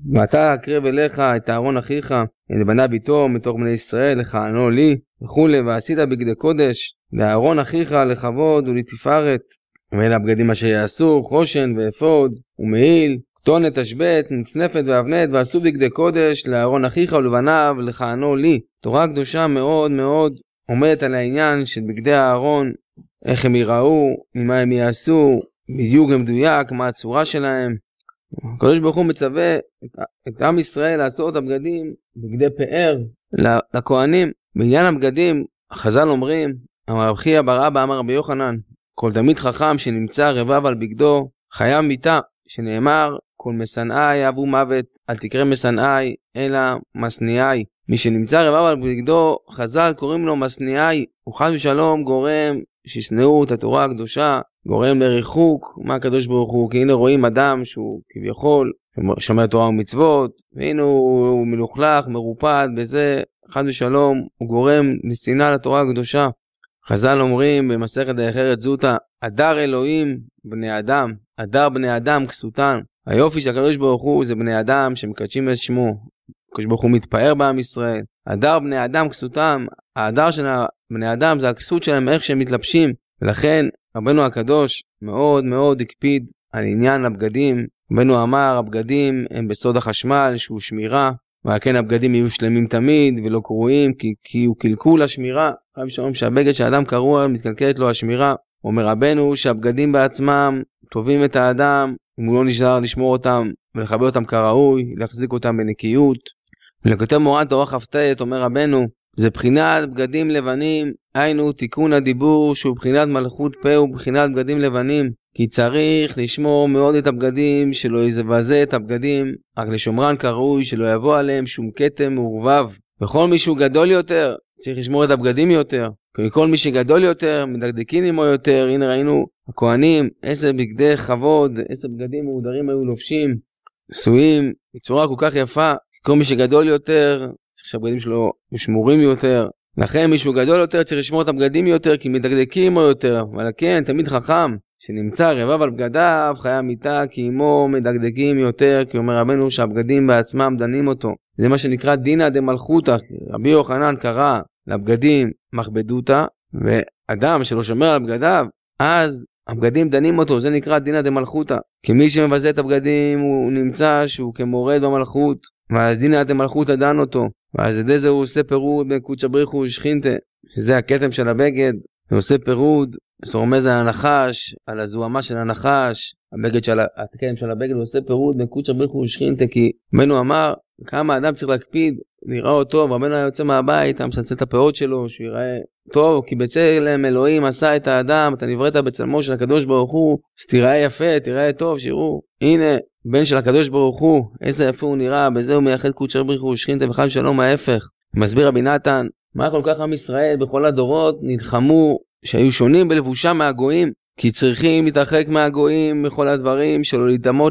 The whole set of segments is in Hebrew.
ואתה אקרב אליך את אהרון אחיך, את בניו ביתו מתוך בני ישראל, לכהנו לי, וכולי, ועשית בגדי קודש, לאהרון אחיך לכבוד ולתפארת. ואלה הבגדים אשר יעשו, חושן ואפוד ומעיל, כתונת, תשבט, נצנפת ואבנת, ועשו בגדי קודש לאהרון אחיך ולבניו, לכהנו לי. תורה קדושה מאוד מאוד עומדת על העניין של בגדי אהרון, איך הם יראו, ממה הם יעשו, בדיוק מדויק, מה הצורה שלהם. הקדוש ברוך הוא מצווה את עם ישראל לעשות את הבגדים בגדי פאר לכהנים. בעניין הבגדים, חז"ל אומרים, אמר רב חייא בר אבא אמר רבי יוחנן, כל תלמיד חכם שנמצא רבב על בגדו חייב מיתה, שנאמר כל משנאי אהבו מוות, אל תקרא משנאי אלא משניאי. מי שנמצא רבב על בגדו, חז"ל קוראים לו משניאי, וחס ושלום גורם שישנאו את התורה הקדושה, גורם לריחוק מהקדוש ברוך הוא. כי הנה רואים אדם שהוא כביכול שומר תורה ומצוות, והנה הוא מלוכלך, מרופד בזה, חס ושלום הוא גורם לשנאה לתורה הקדושה. חז"ל אומרים במסכת דרך זוטא, הדר אלוהים בני אדם, הדר בני אדם כסותן. היופי של הקדוש ברוך הוא זה בני אדם שמקדשים את שמו, הקדוש ברוך הוא מתפאר בעם ישראל. הדר בני אדם כסותם, ההדר של בני אדם זה הכסות שלהם, איך שהם מתלבשים. ולכן רבנו הקדוש מאוד מאוד הקפיד על עניין הבגדים. רבנו אמר הבגדים הם בסוד החשמל שהוא שמירה, ועל כן הבגדים יהיו שלמים תמיד ולא קרועים, כי הוא קלקול השמירה. חייב שאומרים שהבגד שהאדם קרוע מתקלקלת לו השמירה. אומר רבנו שהבגדים בעצמם טובים את האדם אם הוא לא נשאר לשמור אותם ולחבר אותם כראוי, להחזיק אותם בנקיות. ולכתב מורן תורה כ"ט אומר רבנו, זה בחינת בגדים לבנים, היינו תיקון הדיבור שהוא בחינת מלכות פה ובחינת בגדים לבנים. כי צריך לשמור מאוד את הבגדים, שלא יבזה את הבגדים, רק לשומרן כראוי, שלא יבוא עליהם שום כתם מעורבב. וכל מי שהוא גדול יותר צריך לשמור את הבגדים יותר, כי כל מי שגדול יותר מדקדקים עמו יותר. הנה ראינו הכהנים, 10 בגדי כבוד, 10 בגדים מעודרים היו לובשים, עשויים בצורה כל כך יפה. כל מי שגדול יותר צריך שהבגדים שלו ישמורים יותר, לכן מי שהוא גדול יותר צריך לשמור את הבגדים יותר, כי מדקדקים עמו יותר. אבל כן, תמיד חכם שנמצא רבב על בגדיו חייב מיתה, כי עמו מדקדקים יותר, כי אומר רבנו שהבגדים בעצמם דנים אותו. זה מה שנקרא דינא דמלכותא. רבי יוחנן קרא לבגדים מכבדותא, ואדם שלא שומר על בגדיו אז הבגדים דנים אותו, זה נקרא דינא דמלכותא. כי מי שמבזה את הבגדים הוא נמצא שהוא כמורד במלכות, ואז דינא דמלכותא דן אותו. ואז ידי זה הוא עושה פירוד בין קודשא בריך הוא ושכינתא, שזה הכתם של הבגד. הוא עושה פירוד, הוא רומז על הנחש, על הזוהמה של הנחש, הבגד של הכתם של הבגד. הוא עושה פירוד בין קודשא בריך הוא ושכינתא, כי רבנו אמר כמה אדם צריך להקפיד לראות טוב. רבנו היה יוצא מהבית, היה מצלצל את הפאות שלו שיראה טוב, כי בצלם אלוהים עשה את האדם, אתה נבראת בצלמו של הקדוש ברוך הוא, אז תראה יפה, תראה טוב, שיראו הנה בן של הקדוש ברוך הוא, איזה יפה הוא נראה, בזה הוא מייחד קודשא בריך הוא ושכינתא, וחס ושלום ההפך. מסביר רבי נתן מה כל כך עם ישראל בכל הדורות נלחמו שהיו שונים בלבושם מהגויים, כי צריכים להתרחק מהגויים בכל הדברים, שלא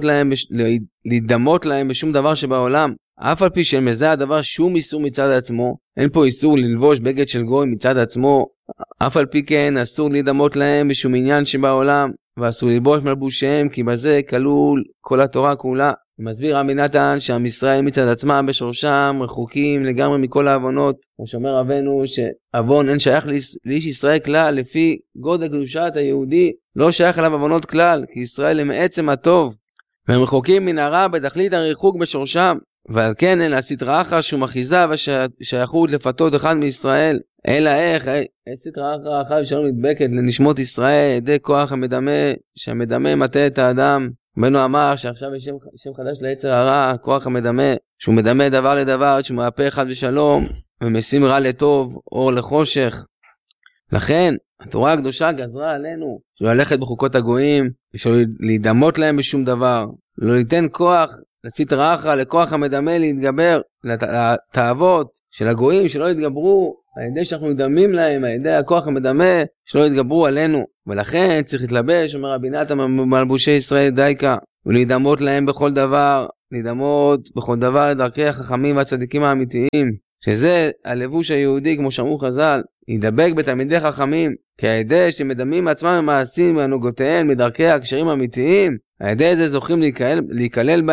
להידמות להם בשום דבר שבעולם. אף על פי שמזה הדבר שום איסור מצד עצמו, אין פה איסור ללבוש בגד של גוי מצד עצמו, אף על פי כן אסור להידמות להם בשום עניין שבעולם, ואסור ללבוש מלבושיהם, כי בזה כלול כל התורה כולה. מסביר רבי נתן שעם ישראל מצד עצמם בשורשם רחוקים לגמרי מכל העוונות. כמו שאומר רבנו שעוון אין שייך לאיש ישראל כלל, לפי גודל קדושת היהודי לא שייך אליו עוונות כלל, כי ישראל הם עצם הטוב, והם רחוקים מן הרע בתכלית הריחוק בשורשם. ועל כן אין הסטרא אחרא שום אחיזה ושייכות לפתות אחד מישראל, אלא איך הסטרא אחרא אחת ושלום נדבקת לנשמות ישראל ידי כוח המדמה, שהמדמה מטה את האדם. רבנו אמר שעכשיו יש שם חדש ליצר הרע, כוח המדמה, שהוא מדמה דבר לדבר, שהוא מהפך חד ושלום ומשים רע לטוב, אור לחושך. לכן התורה הקדושה גזרה עלינו שלא ללכת בחוקות הגויים, ושלא להידמות להם בשום דבר, לא ליתן כוח לסטרא אחרא, לכוח המדמה להתגבר, לתאוות של הגויים שלא יתגברו על ידי שאנחנו מדמים להם, על ידי הכוח המדמה שלא יתגברו עלינו. ולכן צריך להתלבש, אומר רבי נתן, מלבושי ישראל דייקה, ולהידמות להם בכל דבר, להידמות בכל דבר לדרכי החכמים והצדיקים האמיתיים, שזה הלבוש היהודי, כמו שאמרו חז"ל, ידבק בתלמידי חכמים, כי הידי שמדמים עצמם במעשים והנהגותיהם מדרכי הקשרים האמיתיים, הידי זה זוכים להיכלל בהם,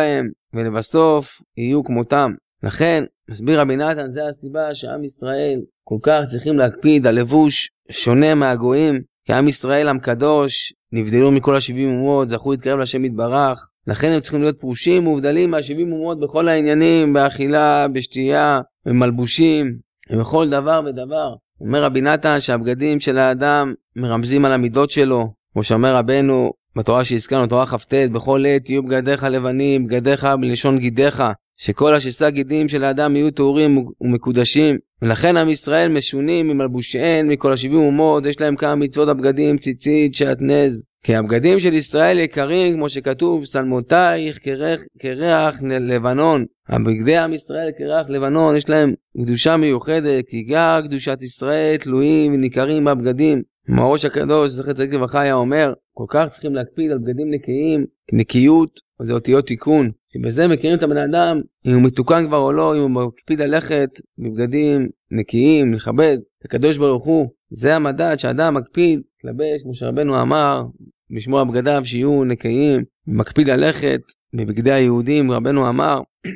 ולבסוף יהיו כמותם. לכן, מסביר רבי נתן, זה הסיבה שעם ישראל כל כך צריכים להקפיד על לבוש שונה מהגויים, כי עם ישראל עם קדוש, נבדלו מכל ה70 אומות, זכו להתקרב לשם יתברך, לכן הם צריכים להיות פרושים ומובדלים מה70 אומות בכל העניינים, באכילה, בשתייה, במלבושים, ובכל דבר ודבר. אומר רבי נתן שהבגדים של האדם מרמזים על המידות שלו, כמו שאומר רבנו בתורה שהזכרנו, תורה כ"ט, בכל עת יהיו בגדיך לבנים, בגדיך בלשון גידיך, שכל השסה גידים של האדם יהיו טהורים ומקודשים, ולכן עם ישראל משונים ממלבושיהן מכל ה70 אומות, יש להם כמה מצוות הבגדים, ציצית, שעטנז, כי הבגדים של ישראל יקרים, כמו שכתוב, שלמותייך כריח לבנון. הבגדי עם ישראל כריח לבנון, יש להם קדושה מיוחדת, כי גם קדושת ישראל תלויים וניכרים בבגדים. מהראש הקדוש, זכר צדיק לברכה, היה אומר, כל כך צריכים להקפיד על בגדים נקיים, נקיות, זה אותיות תיקון, שבזה מכירים את הבן אדם, אם הוא מתוקן כבר או לא, אם הוא מקפיד ללכת בבגדים נקיים, לכבד את הקדוש ברוך הוא. זה המדד שאדם מקפיד לבש, כמו שרבנו אמר, לשמור על בגדיו שיהיו נקיים, מקפיד ללכת בבגדי היהודים. רבנו אמר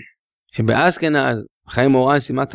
שבאשכנז, חיים מורן סימן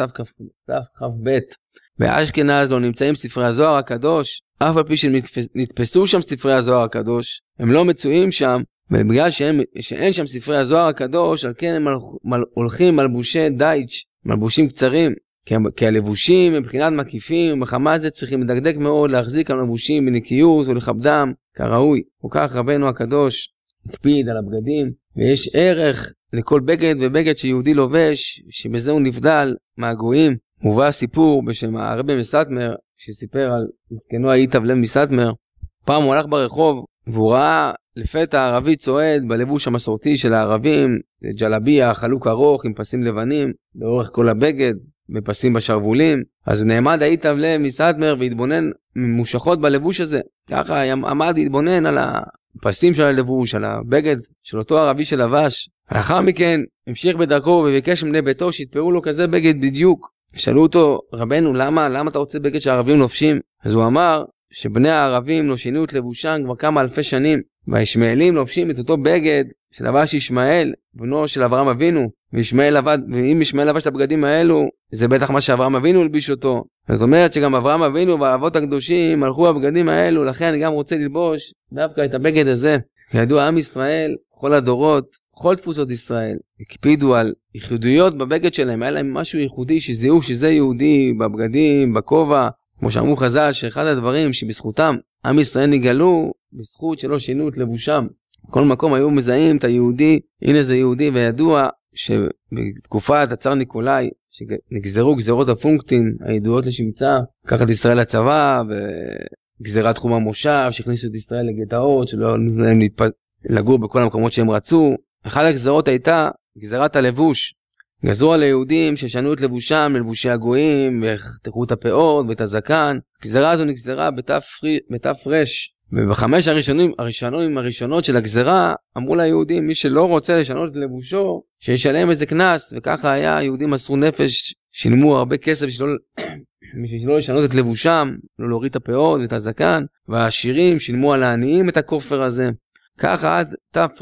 תכ"ב, באשכנז לא נמצאים ספרי הזוהר הקדוש, אף על פי שנתפסו שם ספרי הזוהר הקדוש, הם לא מצויים שם, ובגלל שאין שם ספרי הזוהר הקדוש, על כן הם הולכים מלבושי דייץ', מלבושים קצרים, כי הלבושים מבחינת מקיפים, ובחמת זה צריכים לדקדק מאוד להחזיק על מלבושים בנקיות ולכבדם כראוי. וכך רבנו הקדוש הקפיד על הבגדים, ויש ערך לכל בגד ובגד שיהודי לובש, שבזה הוא נבדל מהגויים. מובא סיפור בשם הרבי מסטמר, שסיפר על זקנו היטבלב מסטמר. פעם הוא הלך ברחוב, והוא ראה לפתע ערבי צועד בלבוש המסורתי של הערבים, ג'לביה, חלוק ארוך עם פסים לבנים לאורך כל הבגד, בפסים בשרבולים. אז הוא נעמד היטבלב מסטמר והתבונן ממושכות בלבוש הזה. ככה עמד להתבונן על הפסים של הלבוש, על הבגד של אותו ערבי שלבש. לאחר מכן המשיך בדרכו וביקש מבני ביתו שיתפרו לו כזה בגד בדיוק. שאלו אותו, רבנו, למה אתה רוצה בגד שהערבים לובשים? אז הוא אמר שבני הערבים לא שינו את לבושם כבר כמה אלפי שנים, והישמעאלים לובשים את אותו בגד שלבש ישמעאל, בנו של אברהם אבינו, ואם ישמעאל לבש את הבגדים האלו, זה בטח מה שאברהם אבינו לביש אותו. זאת אומרת שגם אברהם אבינו והאבות הקדושים הלכו הבגדים האלו, לכן אני גם רוצה ללבוש דווקא את הבגד הזה. ידוע עם ישראל, כל הדורות, כל תפוצות ישראל, הקפידו על ייחודיות בבגד שלהם, היה להם משהו ייחודי שזיהו שזה יהודי בבגדים, בכובע, כמו שאמרו חז"ל, שאחד הדברים שבזכותם עם ישראל נגאלו, בזכות שלא שינו את לבושם. בכל מקום היו מזהים את היהודי, הנה זה יהודי, וידוע שבתקופת הצאר ניקולאי, שנגזרו גזרות הפונקטין, הידועות לשמצה, לקחת ישראל לצבא, וגזירת תחום המושב, שהכניסו את ישראל לגטאות, שלא נתנו להם לגור בכל המקומות שהם רצו. אחת הגזרות הייתה גזרת הלבוש. גזרו על היהודים ששנו את לבושם ללבושי הגויים, וחתכו את הפאות ואת הזקן. הגזרה הזו נגזרה בתר"ש. ובחמש הראשונות של הגזרה, אמרו ליהודים, מי שלא רוצה לשנות את לבושו, שישלם איזה כנס, וככה היה, היהודים מסרו נפש, שילמו הרבה כסף בשביל לא לשנות את לבושם, לא להוריד את הפאות ואת הזקן, והעשירים שילמו על העניים את הכופר הזה. ככה עד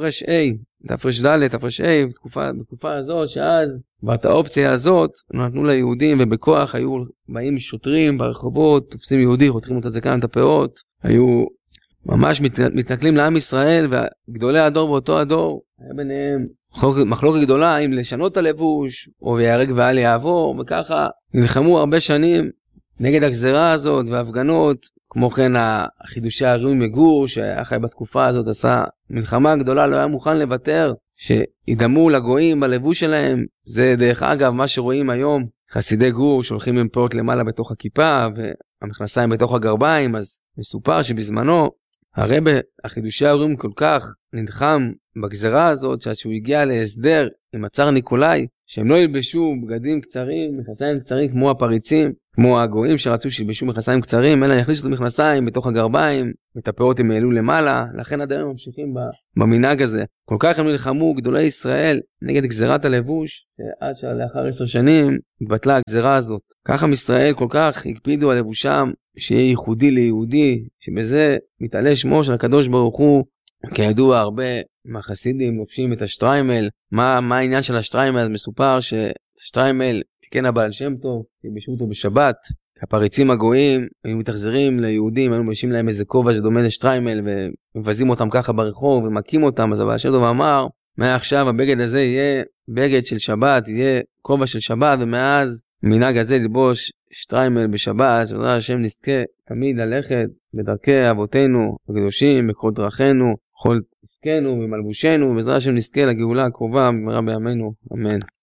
תר"ש בתקופה הזאת, שאז ואת האופציה הזאת נתנו ליהודים, ובכוח היו באים שוטרים ברחובות, תופסים יהודי, חותכים את הזקן, את הפאות, היו ממש מתנכלים לעם ישראל, וגדולי הדור באותו הדור, היה ביניהם מחלוקת גדולה אם לשנות את הלבוש, או יהרג ואל יעבור, וככה נלחמו הרבה שנים נגד הגזרה הזאת והפגנות. כמו כן החידושי האר"י מגור, שהיה חי בתקופה הזאת, עשה מלחמה גדולה, לא היה מוכן לוותר, שידמו לגויים בלבוש שלהם. זה דרך אגב מה שרואים היום, חסידי גור שהולכים עם פאות למעלה בתוך הכיפה, והמכנסיים בתוך הגרביים. אז מסופר שבזמנו, הרבי, החידושי האר"י כל כך נלחם בגזרה הזאת, שעד שהוא הגיע להסדר עם הצאר ניקולאי, שהם לא ילבשו בגדים קצרים, מכנסיים קצרים כמו הפריצים, כמו הגויים שרצו שילבשו מכנסיים קצרים, אלא יכניסו את המכנסיים בתוך הגרביים, ואת הפאות הם העלו למעלה. לכן עד היום ממשיכים במנהג הזה. כל כך הם נלחמו גדולי ישראל נגד גזירת הלבוש, עד שלאחר 10 שנים התבטלה הגזירה הזאת. ככה מישראל כל כך הקפידו על לבושם, שיהיה ייחודי ליהודי, שבזה מתעלה שמו של הקדוש ברוך הוא, כידוע הרבה מהחסידים לובשים את השטריימל. מה העניין של השטריימל? אז מסופר שהשטריימל תיקן הבעל שם טוב, תלבשו אותו בשבת. הפריצים הגויים היו מתאכזרים ליהודים, היו מבשים להם איזה כובע שדומה לשטריימל ומבזים אותם ככה ברחוב ומכים אותם. אז הבעל שם טוב אמר, מעכשיו הבגד הזה יהיה בגד של שבת, יהיה כובע של שבת, ומאז מנהג הזה ללבוש שטריימל בשבת. ובעזרת השם נזכה תמיד ללכת בדרכי אבותינו הקדושים, בכל דרכינו, בכל עסקנו ומלבושנו, ובעזרת השם נזכה לגאולה הקרובה במהרה בימינו, אמן.